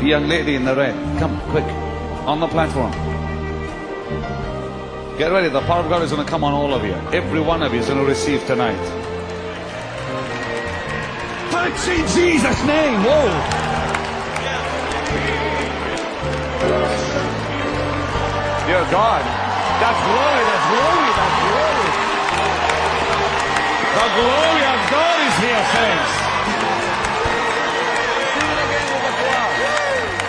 The young lady in the red. Come, quick. On the platform. Get ready. The power of God is going to come on all of you. Every one of you is going to receive tonight. Touch in Jesus' name. Whoa. Dear God. That's glory. That's glory. That's glory. The glory of God is here, friends.